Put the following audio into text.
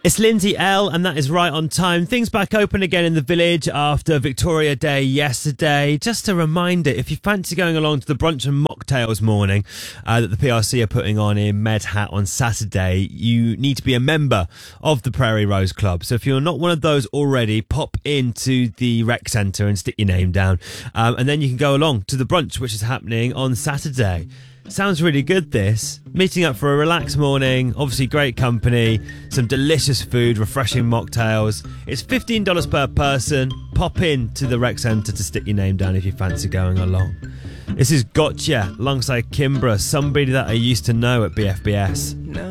It's Lindsay L, and that is right on time. Things back open again in the village after Victoria Day yesterday. Just a reminder, if you fancy going along to the brunch and mocktails morning that the PRC are putting on in Medhat on Saturday, you need to be a member of the Prairie Rose Club. So if you're not one of those already, pop into the rec centre and stick your name down. And then you can go along to the brunch, which is happening on Saturday. Sounds really good, this. Meeting up for a relaxed morning, obviously great company, some delicious food, refreshing mocktails. It's $15 per person. Pop in to the rec centre to stick your name down if you fancy going along. This is Gotcha alongside Kimbra, somebody that I used to know at BFBS. No.